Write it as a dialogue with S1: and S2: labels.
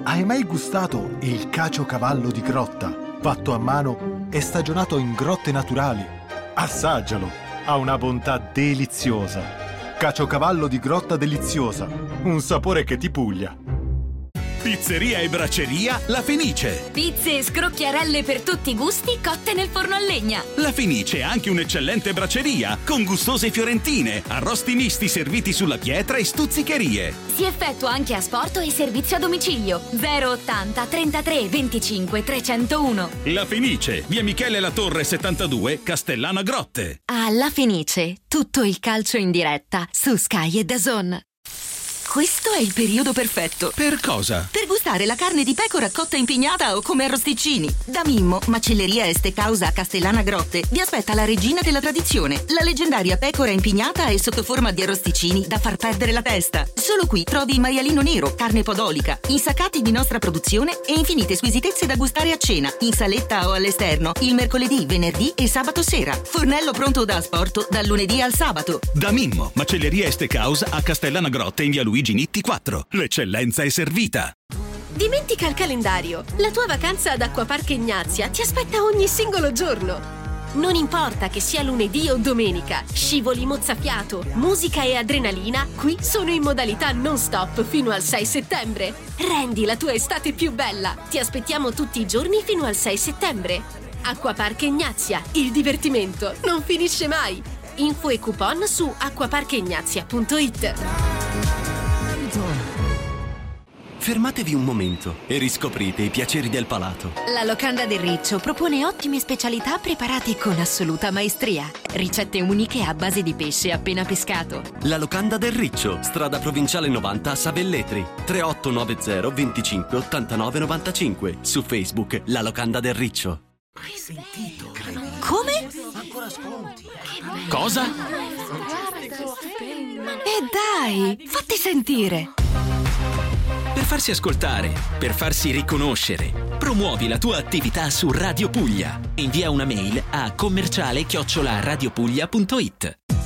S1: Hai mai gustato il caciocavallo di Grotta? Fatto a mano e stagionato in grotte naturali. Assaggialo, ha una bontà deliziosa. Caciocavallo di Grotta deliziosa, un sapore che ti puglia.
S2: Pizzeria e bracceria La Fenice.
S3: Pizze e scrocchiarelle per tutti i gusti cotte nel forno a legna.
S2: La Fenice è anche un'eccellente bracceria con gustose fiorentine, arrosti misti serviti sulla pietra e stuzzicherie.
S3: Si effettua anche asporto e servizio a domicilio. 080 33 25 301.
S2: La Fenice, via Michele La Torre 72, Castellana Grotte.
S3: La Fenice, tutto il calcio in diretta su Sky e DAZN. Questo è il periodo perfetto.
S2: Per cosa?
S3: Per gustare la carne di pecora cotta in pignata o come arrosticini. Da Mimmo, macelleria e steakhouse a Castellana Grotte, vi aspetta la regina della tradizione, la leggendaria pecora in pignata e sotto forma di arrosticini da far perdere la testa. Solo qui trovi il maialino nero, carne podolica, insaccati di nostra produzione e infinite squisitezze da gustare a cena, in saletta o all'esterno, il mercoledì, venerdì e sabato sera. Fornello pronto da asporto dal lunedì al sabato.
S2: Da Mimmo, macelleria e steakhouse a Castellana Grotte in via Luigi Nitti 4. L'eccellenza è servita.
S4: Dimentica il calendario. La tua vacanza ad Acquapark Ignazia ti aspetta ogni singolo giorno. Non importa che sia lunedì o domenica, scivoli mozzafiato, musica e adrenalina, qui sono in modalità non stop fino al 6 settembre. Rendi la tua estate più bella. Ti aspettiamo tutti i giorni fino al 6 settembre. Acquapark Ignazia, il divertimento non finisce mai. Info e coupon su acquaparkignazia.it.
S5: Fermatevi un momento e riscoprite i piaceri del palato.
S3: La Locanda del Riccio propone ottime specialità preparate con assoluta maestria. Ricette uniche a base di pesce appena pescato.
S5: La Locanda del Riccio, strada provinciale 90 a Savelletri. 3890 25 89 95. Su Facebook La Locanda del Riccio.
S1: Hai sentito?
S3: Come?
S1: Ancora sconti.
S2: Cosa?
S3: Dai, fatti sentire.
S2: Per farsi ascoltare, per farsi riconoscere, promuovi la tua attività su Radio Puglia. Invia una mail a commerciale@radiopuglia.it.